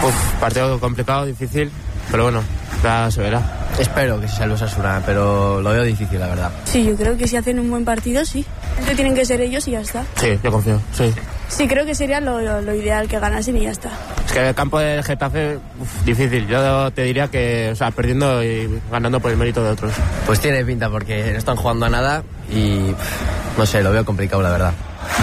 Partido complicado, difícil, pero bueno, ya se verá. Espero que se salve Osasuna, pero lo veo difícil, la verdad. Sí, yo creo que si hacen un buen partido, sí. Tienen que ser ellos y ya está. Sí, yo confío, sí. Sí, creo que sería lo ideal que ganasen y ya está. Es que el campo del Getafe, difícil. Yo te diría que, perdiendo y ganando por el mérito de otros. Pues tiene pinta porque no están jugando a nada y, no sé, lo veo complicado, la verdad.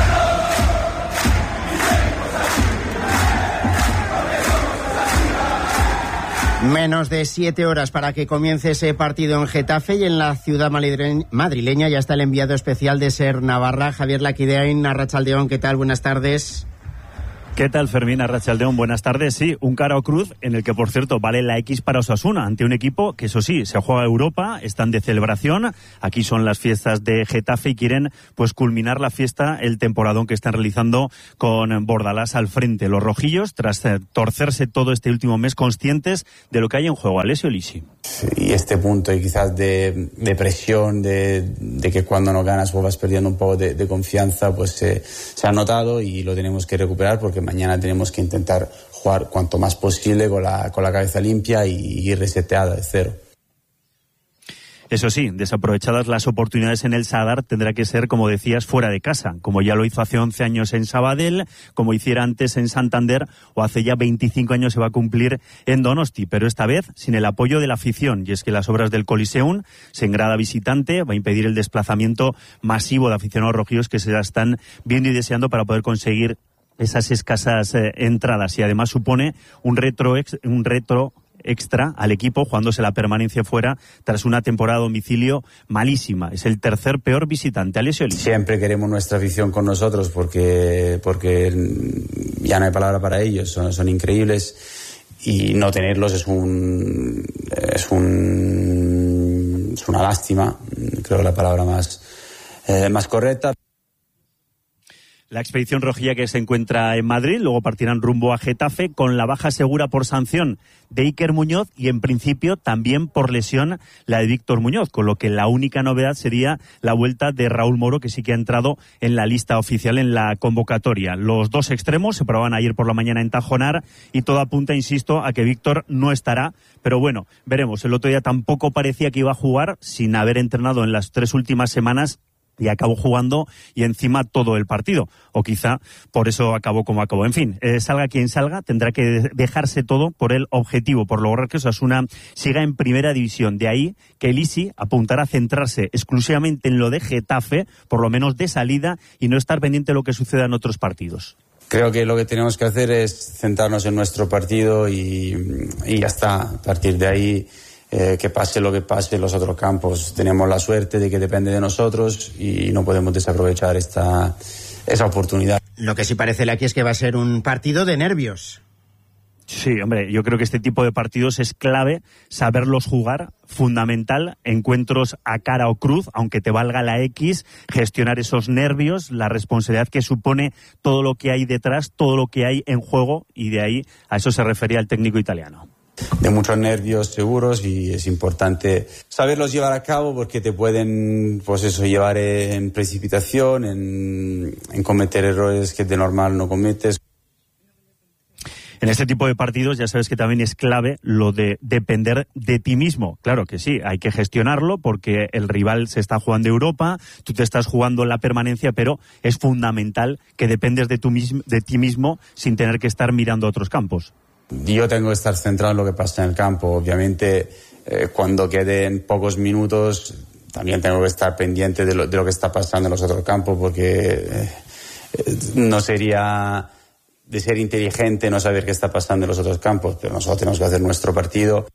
Menos de 7 horas para que comience ese partido en Getafe y en la ciudad madrileña ya está el enviado especial de SER Navarra, Javier Laquideain. Arratsaldeón, ¿qué tal? Buenas tardes. ¿Qué tal, Fermín? Arratsaldeón, buenas tardes. Sí, un cara o cruz en el que, por cierto, vale la X para Osasuna, ante un equipo que, eso sí, se juega Europa, están de celebración. Aquí son las fiestas de Getafe y quieren, pues, culminar la fiesta, el temporadón que están realizando con Bordalás al frente. Los rojillos, tras torcerse todo este último mes, conscientes de lo que hay en juego. Alessio Lisi. Y este punto quizás de presión, de que cuando no ganas o vas perdiendo un poco de confianza, pues se ha notado y lo tenemos que recuperar porque mañana tenemos que intentar jugar cuanto más posible con la cabeza limpia y reseteada de cero. Eso sí, desaprovechadas las oportunidades en el Sadar, tendrá que ser, como decías, fuera de casa, como ya lo hizo hace 11 años en Sabadell, como hiciera antes en Santander, o hace ya 25 años se va a cumplir en Donosti, pero esta vez sin el apoyo de la afición, y es que las obras del Coliseum, sin grada visitante, va a impedir el desplazamiento masivo de aficionados rojillos que se la están viendo y deseando para poder conseguir esas escasas entradas, y además supone un retro extra al equipo jugándose la permanencia fuera tras una temporada a domicilio malísima. Es el tercer peor visitante. Alessio Lisi. Siempre queremos nuestra afición con nosotros porque ya no hay palabra para ellos, son increíbles y no tenerlos es una lástima, creo que la palabra más correcta. La expedición rojilla que se encuentra en Madrid, luego partirán rumbo a Getafe con la baja segura por sanción de Iker Muñoz y en principio también por lesión la de Víctor Muñoz, con lo que la única novedad sería la vuelta de Raúl Moro, que sí que ha entrado en la lista oficial en la convocatoria. Los dos extremos se probaban ayer por la mañana en Tajonar y todo apunta, insisto, a que Víctor no estará, pero bueno, veremos. El otro día tampoco parecía que iba a jugar sin haber entrenado en las 3 últimas semanas y acabó jugando y encima todo el partido, o quizá por eso acabó como acabó. En fin, salga quien salga, tendrá que dejarse todo por el objetivo, por lograr que Osasuna siga en primera división. De ahí que Lisi apuntará a centrarse exclusivamente en lo de Getafe, por lo menos de salida, y no estar pendiente de lo que suceda en otros partidos. Creo que lo que tenemos que hacer es centrarnos en nuestro partido y ya está. A partir de ahí, que pase lo que pase en los otros campos. Tenemos la suerte de que depende de nosotros y no podemos desaprovechar esa oportunidad. Lo que sí parece aquí es que va a ser un partido de nervios. Sí, hombre, yo creo que este tipo de partidos es clave saberlos jugar, fundamental, encuentros a cara o cruz, aunque te valga la X, gestionar esos nervios, la responsabilidad que supone todo lo que hay detrás, todo lo que hay en juego, y de ahí a eso se refería el técnico italiano. De muchos nervios seguros y es importante saberlos llevar a cabo porque te pueden, pues eso, llevar en precipitación, en cometer errores que de normal no cometes. En este tipo de partidos ya sabes que también es clave lo de depender de ti mismo. Claro que sí, hay que gestionarlo porque el rival se está jugando Europa, tú te estás jugando la permanencia, pero es fundamental que dependes de ti mismo sin tener que estar mirando a otros campos. Yo tengo que estar centrado en lo que pasa en el campo. Obviamente, cuando queden pocos minutos, también tengo que estar pendiente de lo que está pasando en los otros campos, porque no sería de ser inteligente no saber qué está pasando en los otros campos, pero nosotros tenemos que hacer nuestro partido.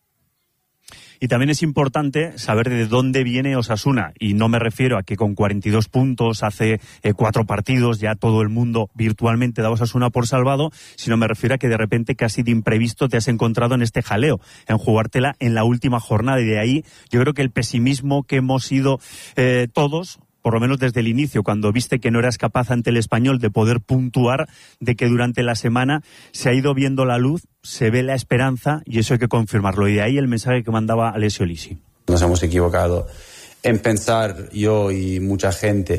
Y también es importante saber de dónde viene Osasuna, y no me refiero a que con 42 puntos hace 4 partidos ya todo el mundo virtualmente da Osasuna por salvado, sino me refiero a que de repente casi de imprevisto te has encontrado en este jaleo, en jugártela en la última jornada, y de ahí yo creo que el pesimismo que hemos sido todos, por lo menos desde el inicio, cuando viste que no eras capaz ante el Español de poder puntuar, de que durante la semana se ha ido viendo la luz, se ve la esperanza, y eso hay que confirmarlo. Y de ahí el mensaje que mandaba Alessio Lisi. Nos hemos equivocado en pensar, yo y mucha gente,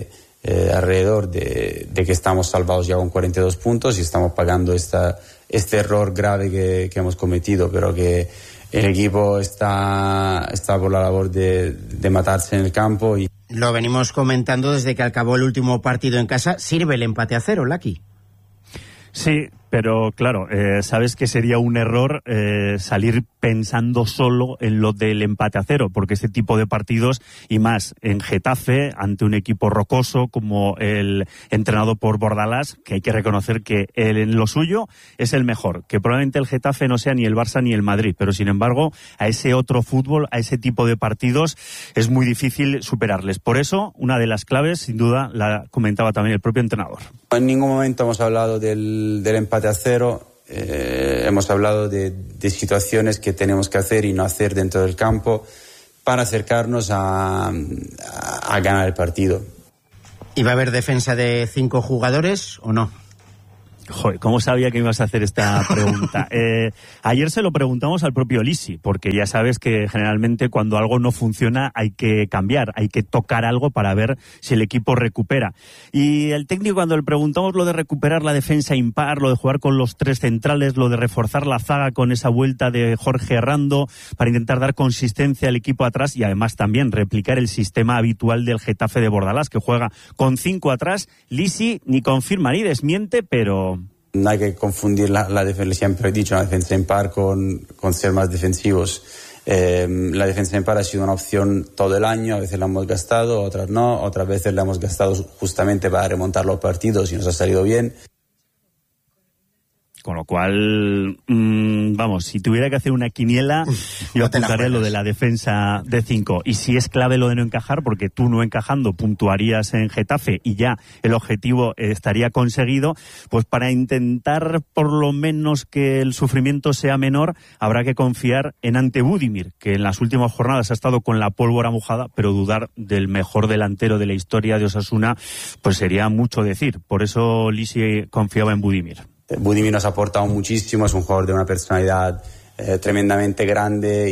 alrededor de que estamos salvados ya con 42 puntos y estamos pagando este error grave que hemos cometido, pero que el equipo está por la labor de matarse en el campo. Y lo venimos comentando desde que acabó el último partido en casa. ¿Sirve el empate a 0, Laki? Sí, pero claro, sabes que sería un error salir pensando solo en lo del empate a 0, porque este tipo de partidos, y más en Getafe, ante un equipo rocoso como el entrenado por Bordalás, que hay que reconocer que él en lo suyo es el mejor, que probablemente el Getafe no sea ni el Barça ni el Madrid, pero sin embargo a ese otro fútbol, a ese tipo de partidos es muy difícil superarles. Por eso, una de las claves, sin duda, la comentaba también el propio entrenador. En ningún momento hemos hablado del empate a 0. Hemos hablado de situaciones que tenemos que hacer y no hacer dentro del campo para acercarnos a ganar el partido. ¿Y va a haber defensa de 5 jugadores o no? Joder, ¿cómo sabía que ibas a hacer esta pregunta? Ayer se lo preguntamos al propio Lisi, porque ya sabes que generalmente cuando algo no funciona hay que cambiar, hay que tocar algo para ver si el equipo recupera. Y el técnico, cuando le preguntamos lo de recuperar la defensa impar, lo de jugar con los 3 centrales, lo de reforzar la zaga con esa vuelta de Jorge Rando para intentar dar consistencia al equipo atrás y además también replicar el sistema habitual del Getafe de Bordalás, que juega con 5 atrás, Lisi ni confirma ni desmiente, pero no hay que confundir la defensa, siempre he dicho, la defensa impar con ser más defensivos. La defensa impar ha sido una opción todo el año, a veces la hemos gastado, otras no, otras veces la hemos gastado justamente para remontar los partidos y nos ha salido bien. Con lo cual, vamos, si tuviera que hacer una quiniela, yo apuntaría lo de la defensa de 5. Y si es clave lo de no encajar, porque tú no encajando puntuarías en Getafe y ya el objetivo estaría conseguido, pues para intentar por lo menos que el sufrimiento sea menor, habrá que confiar en Ante Budimir, que en las últimas jornadas ha estado con la pólvora mojada, pero dudar del mejor delantero de la historia de Osasuna, pues sería mucho decir. Por eso Lisi confiaba en Budimir. Budimir nos ha aportado muchísimo, es un jugador de una personalidad tremendamente grande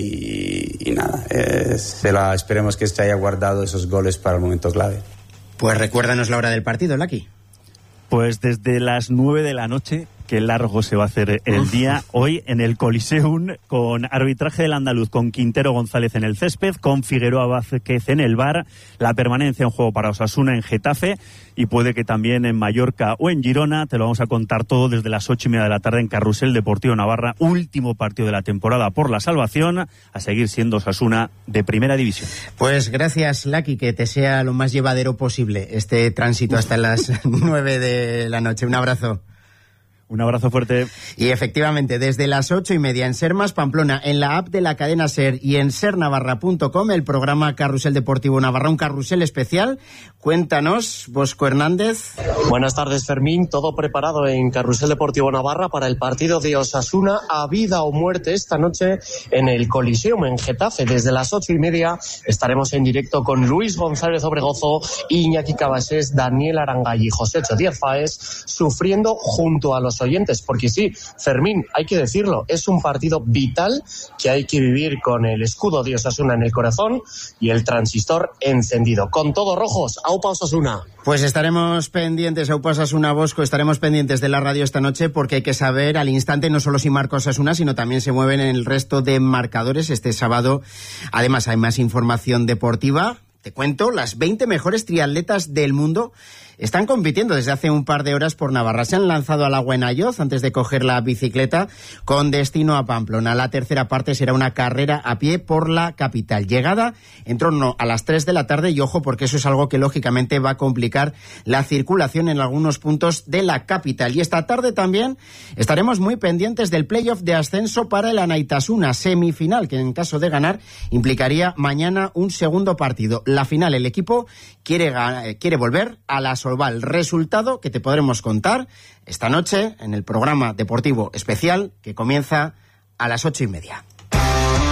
y nada, esperemos que se haya guardado esos goles para el momento clave. Pues recuérdanos la hora del partido, Laki. Pues desde las 9 de la noche, qué largo se va a hacer el día, hoy en el Coliseum, con arbitraje del andaluz, con Quintero González en el césped, con Figueroa Vázquez en el VAR, la permanencia en juego para Osasuna en Getafe, y puede que también en Mallorca o en Girona. Te lo vamos a contar todo desde las 8:30 de la tarde en Carrusel Deportivo Navarra, último partido de la temporada por la salvación, a seguir siendo Osasuna de primera división. Pues gracias, Laki, que te sea lo más llevadero posible este tránsito hasta las 9 de la noche. Un abrazo. Un abrazo fuerte. Y efectivamente, desde las 8:30 en Ser Más Pamplona, en la app de la cadena Ser y en sernavarra.com, el programa Carrusel Deportivo Navarra, un carrusel especial. Cuéntanos, Bosco Hernández. Buenas tardes, Fermín. Todo preparado en Carrusel Deportivo Navarra para el partido de Osasuna a vida o muerte esta noche en el Coliseum en Getafe. Desde las 8:30 estaremos en directo con Luis González Obregozo, Iñaki Cabasés, Daniel Arangay y Josécho Díaz Fáez, sufriendo junto a los oyentes, porque sí, Fermín, hay que decirlo, es un partido vital que hay que vivir con el escudo de Osasuna en el corazón y el transistor encendido. Con todos rojos, ¡aupa Osasuna! Pues estaremos pendientes, ¡aupa Osasuna, Bosco! Estaremos pendientes de la radio esta noche, porque hay que saber al instante no solo si marca Osasuna, sino también se mueven en el resto de marcadores este sábado. Además, hay más información deportiva. Te cuento, las 20 mejores triatletas del mundo están compitiendo desde hace un par de horas por Navarra. Se han lanzado al agua en Ayoz antes de coger la bicicleta con destino a Pamplona. La tercera parte será una carrera a pie por la capital. Llegada en torno a las 3 de la tarde y ojo, porque eso es algo que lógicamente va a complicar la circulación en algunos puntos de la capital. Y esta tarde también estaremos muy pendientes del playoff de ascenso para el Anaitasuna, semifinal, que en caso de ganar implicaría mañana un segundo partido. La final, el equipo quiere volver a la Solval, resultado que te podremos contar esta noche en el programa deportivo especial que comienza a las 8:30.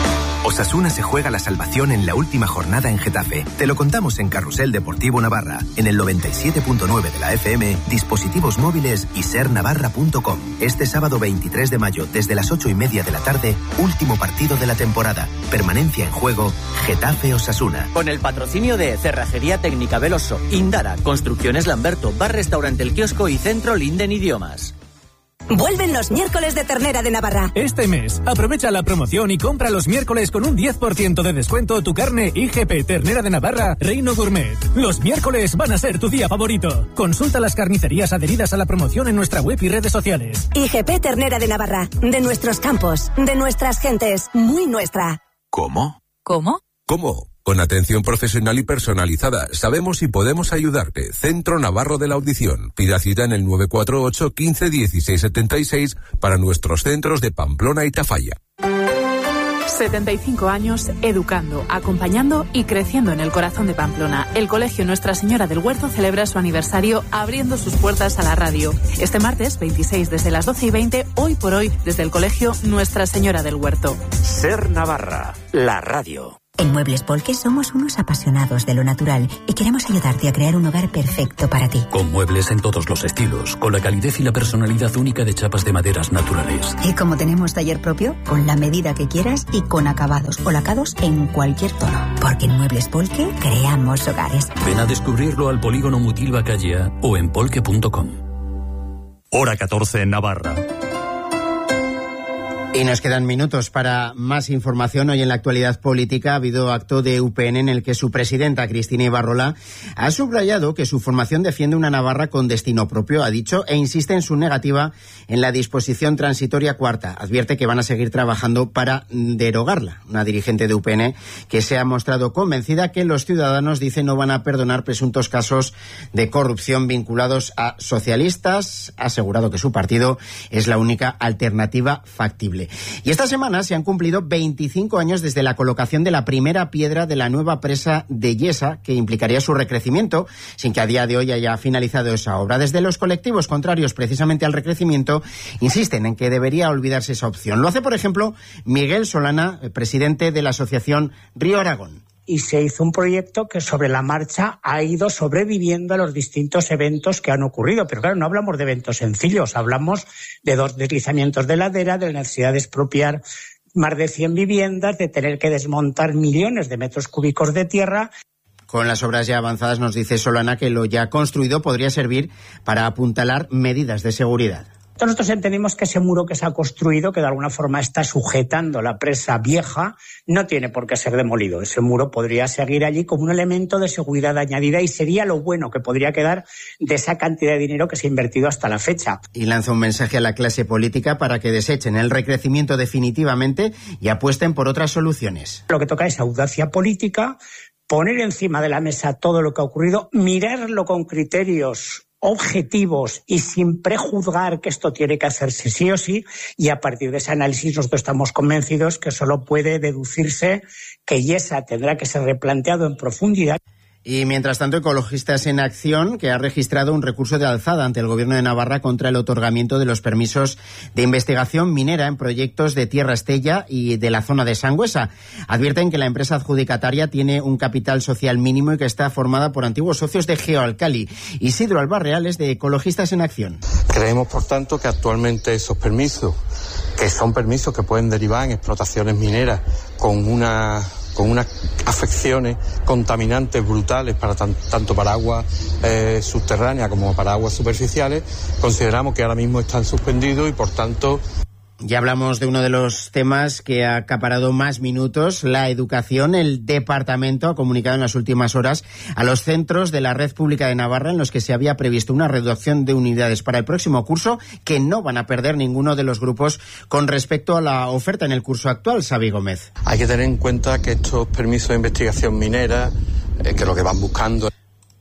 Osasuna se juega la salvación en la última jornada en Getafe. Te lo contamos en Carrusel Deportivo Navarra, en el 97.9 de la FM, dispositivos móviles y sernavarra.com. Este sábado 23 de mayo, desde las 8:30 de la tarde, último partido de la temporada. Permanencia en juego, Getafe Osasuna. Con el patrocinio de Cerrajería Técnica Veloso, Indara, Construcciones Lamberto, Bar Restaurante El Kiosco y Centro Linden Idiomas. Vuelven los miércoles de ternera de Navarra. Este mes, aprovecha la promoción y compra los miércoles con un 10% de descuento tu carne IGP Ternera de Navarra Reino Gourmet. Los miércoles van a ser tu día favorito. Consulta las carnicerías adheridas a la promoción en nuestra web y redes sociales. IGP Ternera de Navarra. De nuestros campos, de nuestras gentes, muy nuestra. ¿Cómo? ¿Cómo? ¿Cómo? Con atención profesional y personalizada. Sabemos y podemos ayudarte. Centro Navarro de la Audición. Pida cita en el 948 15 16 76 para nuestros centros de Pamplona y Tafalla. 75 años educando, acompañando y creciendo en el corazón de Pamplona. El Colegio Nuestra Señora del Huerto celebra su aniversario abriendo sus puertas a la radio. Este martes 26 desde las 12:20, hoy por hoy desde el Colegio Nuestra Señora del Huerto. Ser Navarra, la radio. En Muebles Polke somos unos apasionados de lo natural y queremos ayudarte a crear un hogar perfecto para ti. Con muebles en todos los estilos, con la calidez y la personalidad única de chapas de maderas naturales. Y como tenemos taller propio, con la medida que quieras y con acabados o lacados en cualquier tono. Porque en Muebles Polke creamos hogares. Ven a descubrirlo al polígono Mutilva Callea o en polke.com. Hora 14 en Navarra. Y nos quedan minutos para más información. Hoy en la actualidad política ha habido acto de UPN en el que su presidenta, Cristina Ibarrola, ha subrayado que su formación defiende una Navarra con destino propio, ha dicho, e insiste en su negativa en la disposición transitoria cuarta. Advierte que van a seguir trabajando para derogarla. Una dirigente de UPN que se ha mostrado convencida que los ciudadanos, dice, no van a perdonar presuntos casos de corrupción vinculados a socialistas. Ha asegurado que su partido es la única alternativa factible. Y esta semana se han cumplido 25 años desde la colocación de la primera piedra de la nueva presa de Yesa, que implicaría su recrecimiento, sin que a día de hoy haya finalizado esa obra. Desde los colectivos contrarios precisamente al recrecimiento insisten en que debería olvidarse esa opción. Lo hace, por ejemplo, Miguel Solana, presidente de la asociación Río Aragón. Y se hizo un proyecto que sobre la marcha ha ido sobreviviendo a los distintos eventos que han ocurrido. Pero claro, no hablamos de eventos sencillos, hablamos de 2 deslizamientos de ladera, de la necesidad de expropiar más de 100 viviendas, de tener que desmontar millones de metros cúbicos de tierra. Con las obras ya avanzadas, nos dice Solana que lo ya construido podría servir para apuntalar medidas de seguridad. Nosotros entendemos que ese muro que se ha construido, que de alguna forma está sujetando la presa vieja, no tiene por qué ser demolido. Ese muro podría seguir allí como un elemento de seguridad añadida y sería lo bueno que podría quedar de esa cantidad de dinero que se ha invertido hasta la fecha. Y lanza un mensaje a la clase política para que desechen el recrecimiento definitivamente y apuesten por otras soluciones. Lo que toca es audacia política, poner encima de la mesa todo lo que ha ocurrido, mirarlo con criterios objetivos y sin prejuzgar que esto tiene que hacerse sí o sí, y a partir de ese análisis nosotros estamos convencidos que solo puede deducirse que Yesa tendrá que ser replanteado en profundidad. Y mientras tanto, Ecologistas en Acción, que ha registrado un recurso de alzada ante el Gobierno de Navarra contra el otorgamiento de los permisos de investigación minera en proyectos de Tierra Estella y de la zona de Sangüesa. Advierten que la empresa adjudicataria tiene un capital social mínimo y que está formada por antiguos socios de Geoalcali. Isidro Albarreal es de Ecologistas en Acción. Creemos, por tanto, que actualmente esos permisos, que son permisos que pueden derivar en explotaciones mineras con unas afecciones contaminantes brutales para tanto para aguas subterráneas como para aguas superficiales, consideramos que ahora mismo están suspendidos y por tanto... Ya hablamos de uno de los temas que ha acaparado más minutos, la educación. El departamento ha comunicado en las últimas horas a los centros de la red pública de Navarra en los que se había previsto una reducción de unidades para el próximo curso que no van a perder ninguno de los grupos con respecto a la oferta en el curso actual. Xavi Gómez. Hay que tener en cuenta que estos permisos de investigación minera, que lo que van buscando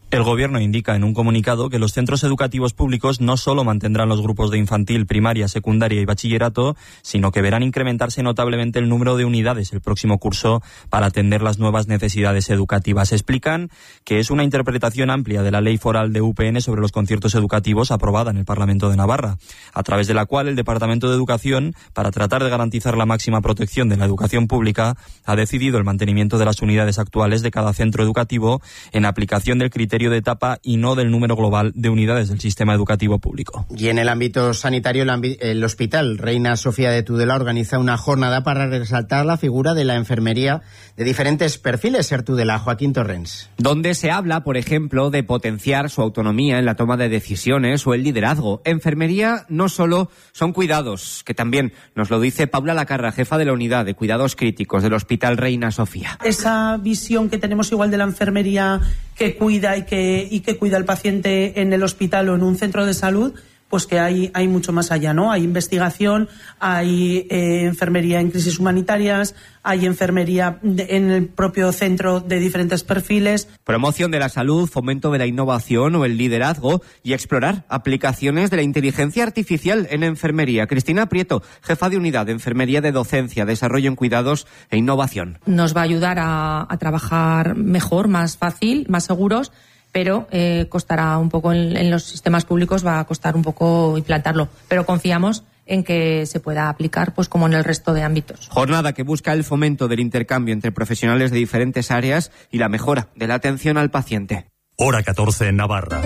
El Gobierno indica en un comunicado que los centros educativos públicos no solo mantendrán los grupos de infantil, primaria, secundaria y bachillerato, sino que verán incrementarse notablemente el número de unidades el próximo curso para atender las nuevas necesidades educativas. Explican que es una interpretación amplia de la Ley Foral de UPN sobre los conciertos educativos aprobada en el Parlamento de Navarra, a través de la cual el Departamento de Educación, para tratar de garantizar la máxima protección de la educación pública, ha decidido el mantenimiento de las unidades actuales de cada centro educativo en aplicación del criterio de etapa y no del número global de unidades del sistema educativo público. Y en el ámbito sanitario, el Hospital Reina Sofía de Tudela organiza una jornada para resaltar la figura de la enfermería de diferentes perfiles. Ser Tudela, Joaquín Torrens. Donde se habla, por ejemplo, de potenciar su autonomía en la toma de decisiones o el liderazgo. Enfermería no solo son cuidados, que también nos lo dice Paula Lacarra, jefa de la unidad de cuidados críticos del Hospital Reina Sofía. Esa visión que tenemos igual de la enfermería que cuida y que cuida al paciente en el hospital o en un centro de salud, pues que hay mucho más allá, ¿no? Hay investigación, hay enfermería en crisis humanitarias, hay enfermería en el propio centro de diferentes perfiles. Promoción de la salud, fomento de la innovación o el liderazgo y explorar aplicaciones de la inteligencia artificial en enfermería. Cristina Prieto, jefa de unidad de enfermería de docencia, desarrollo en cuidados e innovación. Nos va a ayudar a trabajar mejor, más fácil, más seguros, pero costará un poco en los sistemas públicos, va a costar un poco implantarlo, pero confiamos en que se pueda aplicar pues como en el resto de ámbitos. Jornada que busca el fomento del intercambio entre profesionales de diferentes áreas y la mejora de la atención al paciente. Hora 14 en Navarra.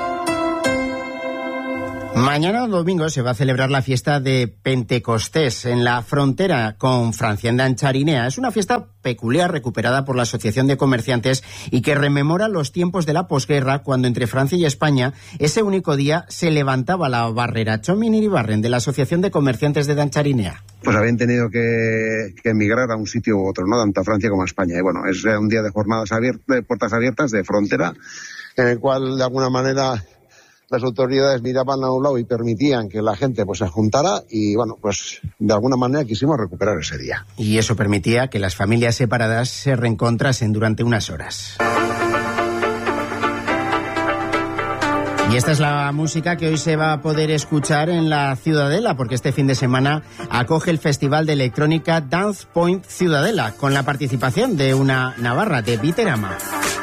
Mañana domingo se va a celebrar la fiesta de Pentecostés en la frontera con Francia, en Dancharinea. Es una fiesta peculiar recuperada por la Asociación de Comerciantes y que rememora los tiempos de la posguerra, cuando entre Francia y España ese único día se levantaba la barrera. Chomin Iribarren, de la Asociación de Comerciantes de Dancharinea. Pues habían tenido que emigrar a un sitio u otro, ¿no? Tanto a Francia como a España. Y bueno, es un día de jornadas abiertas, de puertas abiertas, de frontera, en el cual de alguna manera las autoridades miraban a un lado y permitían que la gente pues se juntara y bueno, pues de alguna manera quisimos recuperar ese día. Y eso permitía que las familias separadas se reencontrasen durante unas horas. Y esta es la música que hoy se va a poder escuchar en la Ciudadela, porque este fin de semana acoge el Festival de Electrónica Dance Point Ciudadela, con la participación de una navarra, de Viterama.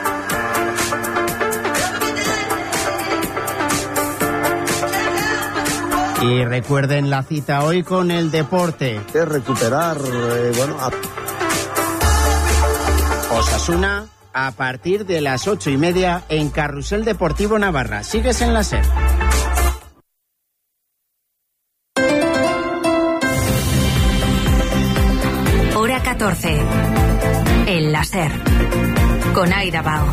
Y recuerden la cita hoy con el deporte. Es recuperar, Osasuna a partir de las 8:30 en Carrusel Deportivo Navarra. Sigues en la SER. Hora 14. En la SER. Con Aida Bao.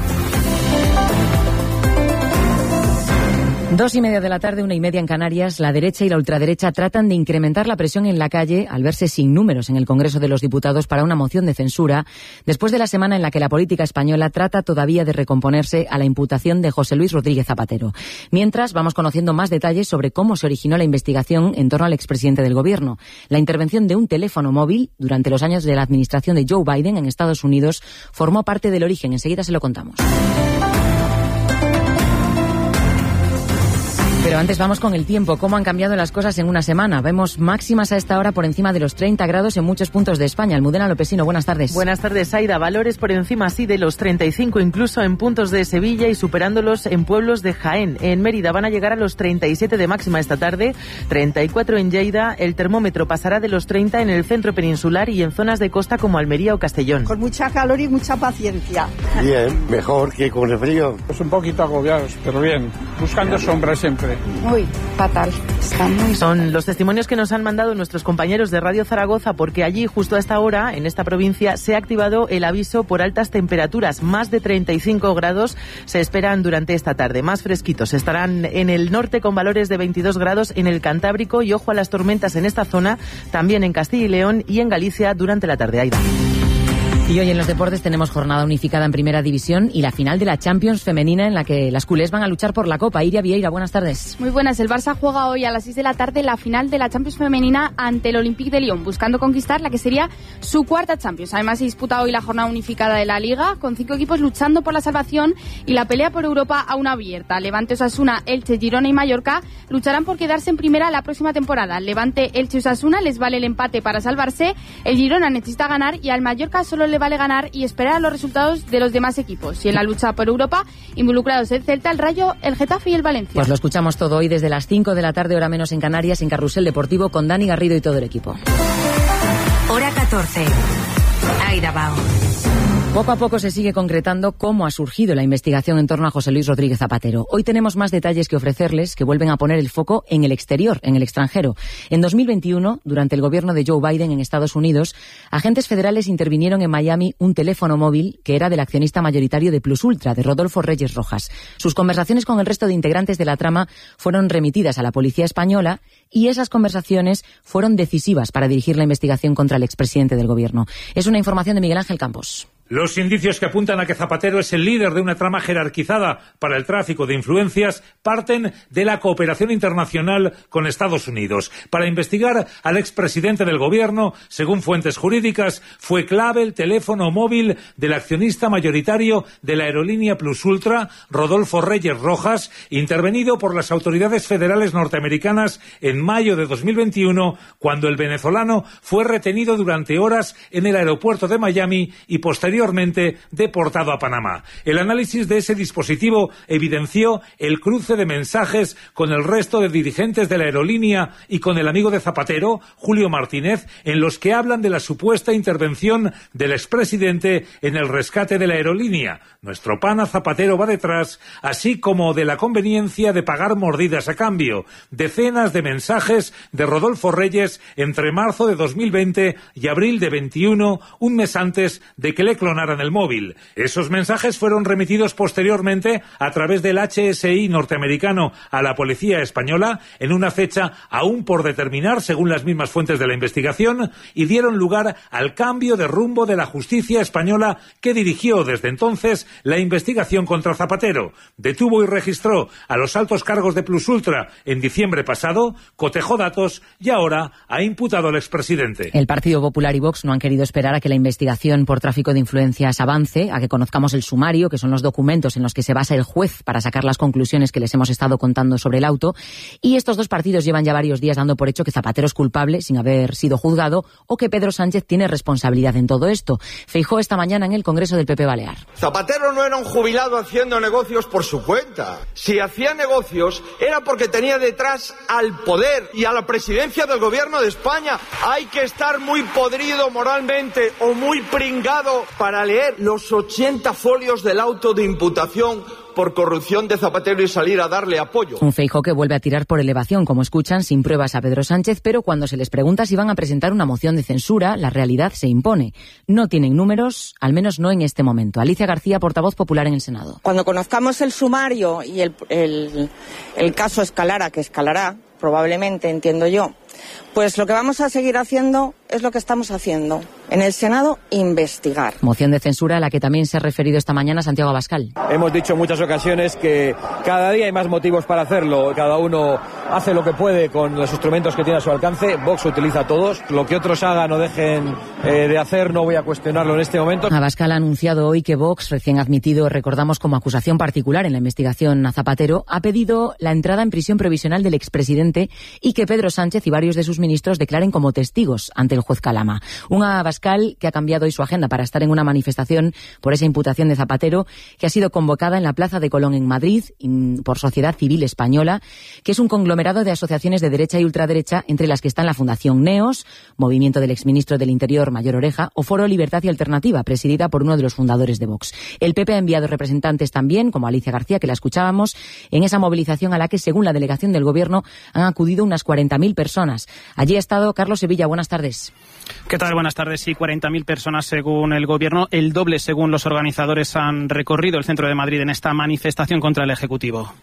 2:30 de la tarde, 1:30 en Canarias. La derecha y la ultraderecha tratan de incrementar la presión en la calle al verse sin números en el Congreso de los Diputados para una moción de censura, después de la semana en la que la política española trata todavía de recomponerse a la imputación de José Luis Rodríguez Zapatero. Mientras, vamos conociendo más detalles sobre cómo se originó la investigación en torno al expresidente del Gobierno. La intervención de un teléfono móvil durante los años de la administración de Joe Biden en Estados Unidos formó parte del origen. Enseguida se lo contamos. Pero antes vamos con el tiempo. ¿Cómo han cambiado las cosas en una semana? Vemos máximas a esta hora por encima de los 30 grados en muchos puntos de España. Almudena Lopesino, buenas tardes. Buenas tardes, Aida. Valores por encima, sí, de los 35, incluso en puntos de Sevilla y superándolos en pueblos de Jaén. En Mérida van a llegar a los 37 de máxima esta tarde, 34 en Lleida. El termómetro pasará de los 30 en el centro peninsular y en zonas de costa como Almería o Castellón. Con mucha calor y mucha paciencia. Bien, mejor que con el frío. Pues un poquito agobiados, pero bien, buscando sombra siempre. Uy, fatal. Son los testimonios que nos han mandado nuestros compañeros de Radio Zaragoza, porque allí, justo a esta hora, en esta provincia, se ha activado el aviso por altas temperaturas. Más de 35 grados se esperan durante esta tarde. Más fresquitos estarán en el norte con valores de 22 grados en el Cantábrico y ojo a las tormentas en esta zona, también en Castilla y León y en Galicia durante la tarde. Aida. Y hoy en los deportes tenemos jornada unificada en Primera División y la final de la Champions femenina en la que las culés van a luchar por la Copa. Iria Vieira, buenas tardes. Muy buenas. El Barça juega hoy a las 6 de la tarde la final de la Champions femenina ante el Olympique de Lyon, buscando conquistar la que sería su cuarta Champions. Además se disputa hoy la jornada unificada de la Liga, con 5 equipos luchando por la salvación y la pelea por Europa aún abierta. Levante, Osasuna, Elche, Girona y Mallorca lucharán por quedarse en primera la próxima temporada. Levante, Elche y Osasuna les vale el empate para salvarse. El Girona necesita ganar y al Mallorca solo le vale ganar y esperar a los resultados de los demás equipos. Y en la lucha por Europa, involucrados el Celta, el Rayo, el Getafe y el Valencia. Pues lo escuchamos todo hoy desde las 5 de la tarde, hora menos en Canarias, en Carrusel Deportivo, con Dani Garrido y todo el equipo. Hora 14. Aida Bao. Poco a poco se sigue concretando cómo ha surgido la investigación en torno a José Luis Rodríguez Zapatero. Hoy tenemos más detalles que ofrecerles que vuelven a poner el foco en el exterior, en el extranjero. En 2021, durante el gobierno de Joe Biden en Estados Unidos, agentes federales intervinieron en Miami un teléfono móvil que era del accionista mayoritario de Plus Ultra, de Rodolfo Reyes Rojas. Sus conversaciones con el resto de integrantes de la trama fueron remitidas a la policía española y esas conversaciones fueron decisivas para dirigir la investigación contra el expresidente del gobierno. Es una información de Miguel Ángel Campos. Los indicios que apuntan a que Zapatero es el líder de una trama jerarquizada para el tráfico de influencias parten de la cooperación internacional con Estados Unidos. Para investigar al expresidente del gobierno, según fuentes jurídicas, fue clave el teléfono móvil del accionista mayoritario de la aerolínea Plus Ultra, Rodolfo Reyes Rojas, intervenido por las autoridades federales norteamericanas en mayo de 2021, cuando el venezolano fue retenido durante horas en el aeropuerto de Miami y posteriormente deportado a Panamá. El análisis de ese dispositivo evidenció el cruce de mensajes con el resto de dirigentes de la aerolínea y con el amigo de Zapatero, Julio Martínez, en los que hablan de la supuesta intervención del expresidente en el rescate de la aerolínea. Nuestro pana Zapatero va detrás, así como de la conveniencia de pagar mordidas a cambio. Decenas de mensajes de Rodolfo Reyes entre marzo de 2020 y abril de 21, un mes antes de que le clonaran el móvil. Esos mensajes fueron remitidos posteriormente a través del HSI norteamericano a la policía española en una fecha aún por determinar, según las mismas fuentes de la investigación, y dieron lugar al cambio de rumbo de la justicia española que dirigió desde entonces la investigación contra Zapatero. Detuvo y registró a los altos cargos de Plus Ultra en diciembre pasado, cotejó datos y ahora ha imputado al expresidente. El Partido Popular y Vox no han querido esperar a que la investigación por tráfico de influencias avance, a que conozcamos el sumario, que son los documentos en los que se basa el juez para sacar las conclusiones que les hemos estado contando sobre el auto. Y estos dos partidos llevan ya varios días dando por hecho que Zapatero es culpable sin haber sido juzgado o que Pedro Sánchez tiene responsabilidad en todo esto. Feijóo esta mañana en el Congreso del PP Balear. Zapatero no era un jubilado haciendo negocios por su cuenta. Si hacía negocios era porque tenía detrás al poder y a la presidencia del gobierno de España. Hay que estar muy podrido moralmente o muy pringado para leer los 80 folios del auto de imputación por corrupción de Zapatero y salir a darle apoyo. Un Feijóo que vuelve a tirar por elevación, como escuchan, sin pruebas a Pedro Sánchez, pero cuando se les pregunta si van a presentar una moción de censura, la realidad se impone. No tienen números, al menos no en este momento. Alicia García, portavoz popular en el Senado. Cuando conozcamos el sumario y el caso escalara, que escalará, probablemente, entiendo yo, pues lo que vamos a seguir haciendo es lo que estamos haciendo. En el Senado, investigar. Moción de censura a la que también se ha referido esta mañana Santiago Abascal. Hemos dicho en muchas ocasiones que cada día hay más motivos para hacerlo. Cada uno hace lo que puede con los instrumentos que tiene a su alcance. Vox utiliza todos. Lo que otros hagan o dejen de hacer no voy a cuestionarlo en este momento. Abascal ha anunciado hoy que Vox, recién admitido, recordamos, como acusación particular en la investigación a Zapatero, ha pedido la entrada en prisión provisional del expresidente y que Pedro Sánchez y varios de sus ministros declaren como testigos ante el juez Calama. Un Abascal que ha cambiado hoy su agenda para estar en una manifestación por esa imputación de Zapatero que ha sido convocada en la Plaza de Colón en Madrid por Sociedad Civil Española, que es un conglomerado de asociaciones de derecha y ultraderecha, entre las que están la Fundación NEOS, Movimiento del exministro del Interior Mayor Oreja, o Foro Libertad y Alternativa, presidida por uno de los fundadores de Vox. El PP ha enviado representantes también, como Alicia García, que la escuchábamos, en esa movilización a la que, según la delegación del Gobierno, han acudido unas 40.000 personas. Allí ha estado Carlos Sevilla. Buenas tardes. ¿Qué tal? Buenas tardes. Sí, 40.000 personas según el Gobierno, el doble según los organizadores han recorrido el centro de Madrid en esta manifestación contra el Ejecutivo.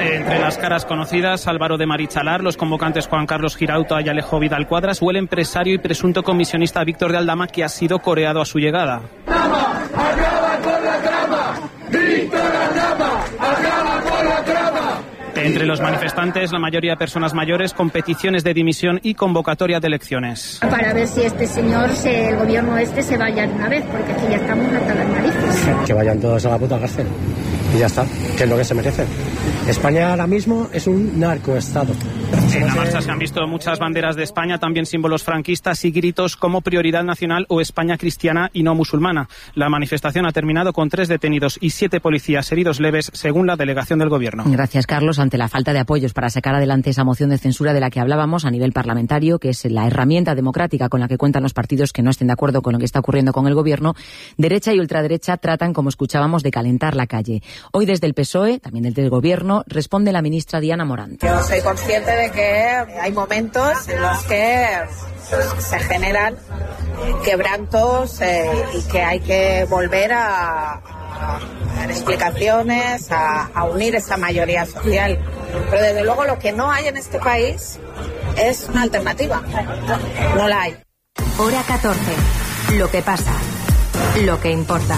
Entre las caras conocidas, Álvaro de Marichalar, los convocantes Juan Carlos Girauta y Alejo Vidal Cuadras, o el empresario y presunto comisionista Víctor de Aldama, que ha sido coreado a su llegada. ¡Acaba con la trama! ¡Víctor Aldama! ¡Acaba con la trama! Entre los manifestantes, la mayoría personas mayores con peticiones de dimisión y convocatoria de elecciones. Para ver si este señor, el gobierno se vaya de una vez, porque aquí ya estamos hasta las narices. Que vayan todos a la puta cárcel. Y ya está, que es lo que se merecen. España ahora mismo es un narcoestado. En la marcha se han visto muchas banderas de España, también símbolos franquistas y gritos como prioridad nacional o España cristiana y no musulmana. La manifestación ha terminado con 3 detenidos y 7 policías heridos leves, según la delegación del Gobierno. Gracias, Carlos. Ante la falta de apoyos para sacar adelante esa moción de censura de la que hablábamos a nivel parlamentario, que es la herramienta democrática con la que cuentan los partidos que no estén de acuerdo con lo que está ocurriendo con el Gobierno, derecha y ultraderecha tratan, como escuchábamos, de calentar la calle. Hoy desde el PSOE, también desde el Gobierno, responde la ministra Diana Morante. Yo soy consciente de que hay momentos en los que se generan quebrantos y que hay que volver a dar explicaciones, a unir esa mayoría social. Pero desde luego lo que no hay en este país es una alternativa. No la hay. Hora 14. Lo que pasa. Lo que importa.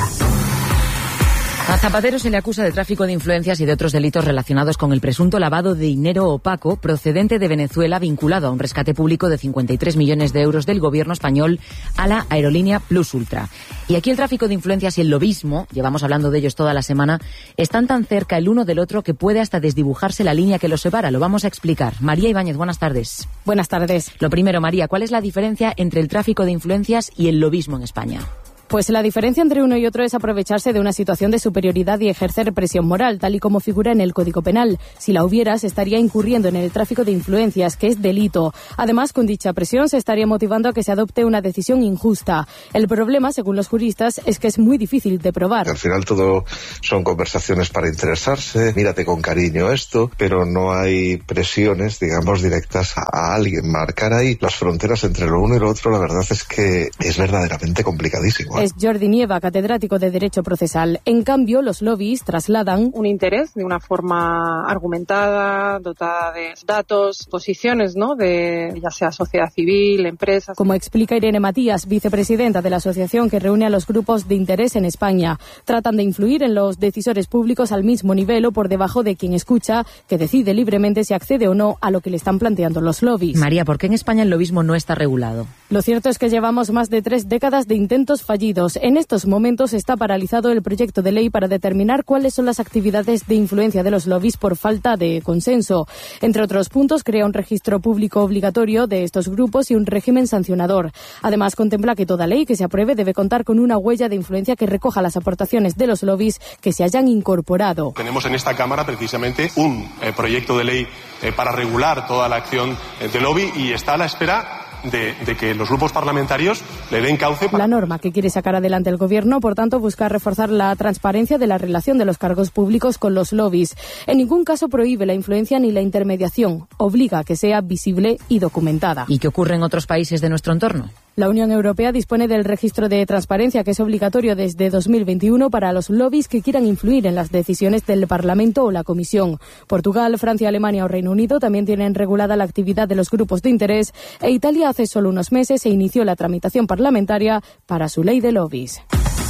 A Zapatero se le acusa de tráfico de influencias y de otros delitos relacionados con el presunto lavado de dinero opaco procedente de Venezuela vinculado a un rescate público de 53 millones de euros del gobierno español a la aerolínea Plus Ultra. Y aquí el tráfico de influencias y el lobismo, llevamos hablando de ellos toda la semana, están tan cerca el uno del otro que puede hasta desdibujarse la línea que los separa. Lo vamos a explicar. María Ibáñez, buenas tardes. Buenas tardes. Lo primero, María, ¿cuál es la diferencia entre el tráfico de influencias y el lobismo en España? Pues la diferencia entre uno y otro es aprovecharse de una situación de superioridad y ejercer presión moral, tal y como figura en el Código Penal. Si la hubiera, se estaría incurriendo en el tráfico de influencias, que es delito. Además, con dicha presión se estaría motivando a que se adopte una decisión injusta. El problema, según los juristas, es que es muy difícil de probar. Al final todo son conversaciones para interesarse, mírate con cariño esto, pero no hay presiones, digamos, directas a alguien. Marcar ahí las fronteras entre lo uno y lo otro, la verdad es que es verdaderamente complicadísimo. Es Jordi Nieva, catedrático de Derecho Procesal. En cambio, los lobbies trasladan un interés de una forma argumentada, dotada de datos, posiciones, ¿no?, de ya sea sociedad civil, empresas. Como explica Irene Matías, vicepresidenta de la asociación que reúne a los grupos de interés en España. Tratan de influir en los decisores públicos al mismo nivel o por debajo de quien escucha, que decide libremente si accede o no a lo que le están planteando los lobbies. María, ¿por qué en España el lobismo no está regulado? Lo cierto es que llevamos más de 3 décadas de intentos fallidos. En estos momentos está paralizado el proyecto de ley para determinar cuáles son las actividades de influencia de los lobbies por falta de consenso. Entre otros puntos, crea un registro público obligatorio de estos grupos y un régimen sancionador. Además, contempla que toda ley que se apruebe debe contar con una huella de influencia que recoja las aportaciones de los lobbies que se hayan incorporado. Tenemos en esta Cámara precisamente un proyecto de ley para regular toda la acción de lobby y está a la espera de que los grupos parlamentarios le den cauce. La norma que quiere sacar adelante el Gobierno, por tanto, busca reforzar la transparencia de la relación de los cargos públicos con los lobbies. En ningún caso prohíbe la influencia ni la intermediación. Obliga a que sea visible y documentada. ¿Y qué ocurre en otros países de nuestro entorno? La Unión Europea dispone del registro de transparencia que es obligatorio desde 2021 para los lobbies que quieran influir en las decisiones del Parlamento o la Comisión. Portugal, Francia, Alemania o Reino Unido también tienen regulada la actividad de los grupos de interés e Italia hace solo unos meses se inició la tramitación parlamentaria para su ley de lobbies.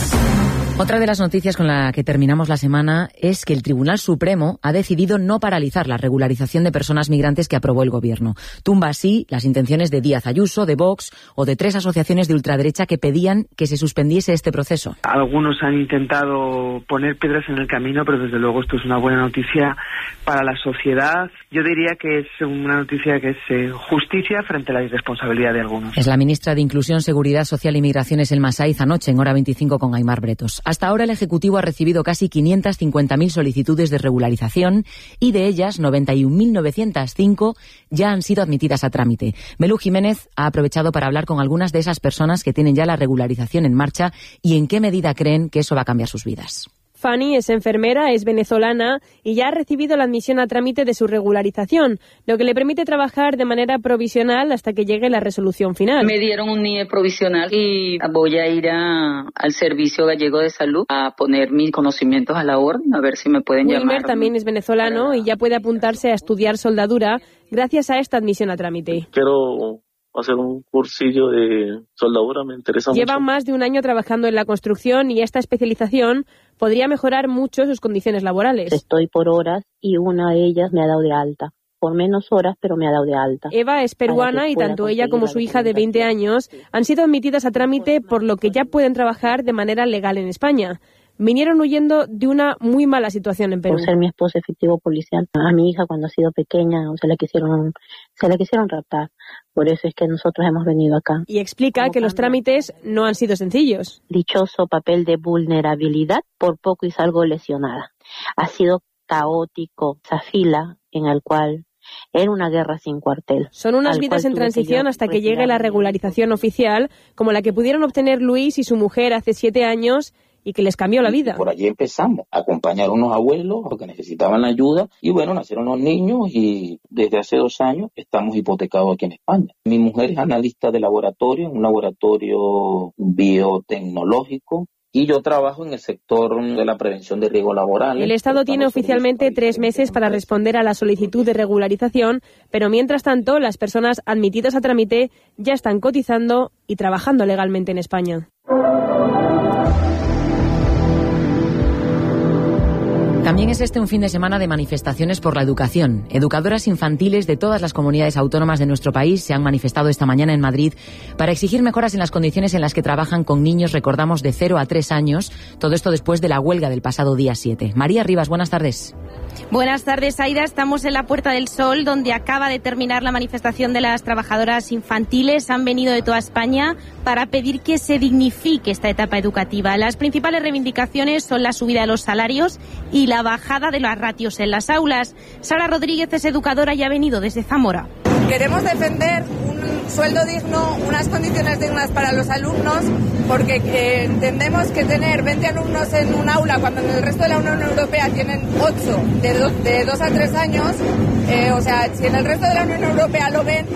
Otra de las noticias con la que terminamos la semana es que el Tribunal Supremo ha decidido no paralizar la regularización de personas migrantes que aprobó el Gobierno. Tumba así las intenciones de Díaz Ayuso, de Vox o de 3 asociaciones de ultraderecha que pedían que se suspendiese este proceso. Algunos han intentado poner piedras en el camino, pero desde luego esto es una buena noticia para la sociedad. Yo diría que es una noticia que es justicia frente a la irresponsabilidad de algunos. Es la ministra de Inclusión, Seguridad Social y Migraciones, Elma Saiz, anoche en Hora 25 con Aimar Bretos. Hasta ahora el Ejecutivo ha recibido casi 550.000 solicitudes de regularización y de ellas 91.905 ya han sido admitidas a trámite. Belú Jiménez ha aprovechado para hablar con algunas de esas personas que tienen ya la regularización en marcha y en qué medida creen que eso va a cambiar sus vidas. Fanny es enfermera, es venezolana y ya ha recibido la admisión a trámite de su regularización, lo que le permite trabajar de manera provisional hasta que llegue la resolución final. Me dieron un NIE provisional y voy a ir al Servicio Gallego de Salud a poner mis conocimientos a la orden, a ver si me pueden llamar. Wilmer también es venezolano y ya puede apuntarse a estudiar soldadura gracias a esta admisión a trámite. Quiero hacer un cursillo de soldadura, me interesa mucho. Lleva más de un año trabajando en la construcción y esta especialización podría mejorar mucho sus condiciones laborales. Estoy por horas y una de ellas me ha dado de alta. Por menos horas, pero me ha dado de alta. Eva es peruana y tanto ella como su hija de 20 años han sido admitidas a trámite, por lo que ya pueden trabajar de manera legal en España. Vinieron huyendo de una muy mala situación en Perú. Por ser mi esposo efectivo policial. A mi hija cuando ha sido pequeña se la quisieron raptar. Por eso es que nosotros hemos venido acá. Y explica que los trámites no han sido sencillos. Dichoso papel de vulnerabilidad, por poco y salgo lesionada. Ha sido caótico esa fila en el cual era una guerra sin cuartel. Son unas vidas en transición hasta que llegue la regularización oficial, como la que pudieron obtener Luis y su mujer hace 7 años, y que les cambió la vida. Por allí empezamos a acompañar a unos abuelos que necesitaban la ayuda y bueno, nacieron los niños y desde hace 2 años estamos hipotecados aquí en España. Mi mujer es analista de laboratorio, un laboratorio biotecnológico. Y yo trabajo en el sector de la prevención de riesgos laborales. El Estado tiene oficialmente 3 meses para responder a la solicitud de regularización, pero mientras tanto las personas admitidas a trámite ya están cotizando y trabajando legalmente en España. También es un fin de semana de manifestaciones por la educación. Educadoras infantiles de todas las comunidades autónomas de nuestro país se han manifestado esta mañana en Madrid para exigir mejoras en las condiciones en las que trabajan con niños, recordamos, de 0 a 3 años. Todo esto después de la huelga del pasado día 7. María Rivas, buenas tardes. Buenas tardes, Aida. Estamos en la Puerta del Sol, donde acaba de terminar la manifestación de las trabajadoras infantiles. Han venido de toda España para pedir que se dignifique esta etapa educativa. Las principales reivindicaciones son la subida de los salarios y la bajada de las ratios en las aulas. Sara Rodríguez es educadora y ha venido desde Zamora. Queremos defender un sueldo digno, unas condiciones dignas para los alumnos, porque entendemos que tener 20 alumnos en un aula cuando en el resto de la Unión Europea tienen 8 de 2 a 3 años, o sea, si en el resto de la Unión Europea lo ven,